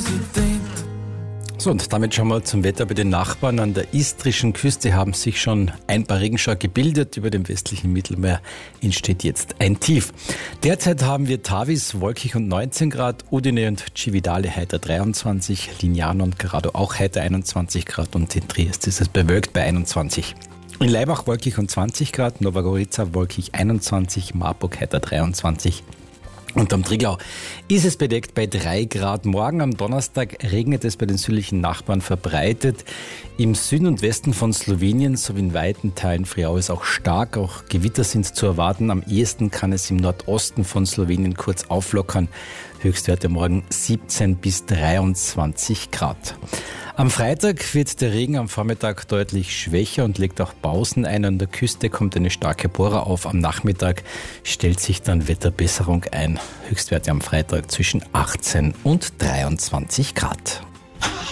So, und damit schauen wir zum Wetter bei den Nachbarn. An der istrischen Küste haben sich schon ein paar Regenschauer gebildet. Über dem westlichen Mittelmeer entsteht jetzt ein Tief. Derzeit haben wir Tavis wolkig und 19 Grad, Udine und Cividale heiter 23, Lignano und Grado auch heiter 21 Grad und in Triest ist es bewölkt bei 21. In Laibach wolkig und 20 Grad, Nova Gorica wolkig 21, Marburg heiter 23. Und am Triglau ist es bedeckt bei 3 Grad. Morgen am Donnerstag regnet es bei den südlichen Nachbarn verbreitet. Im Süden und Westen von Slowenien sowie in weiten Teilen Friaues auch stark. Auch Gewitter sind zu erwarten. Am ehesten kann es im Nordosten von Slowenien kurz auflockern. Höchstwerte morgen 17 bis 23 Grad. Am Freitag wird der Regen am Vormittag deutlich schwächer und legt auch Pausen ein. An der Küste kommt eine starke Bora auf. Am Nachmittag stellt sich dann Wetterbesserung ein. Höchstwerte am Freitag zwischen 18 und 23 Grad.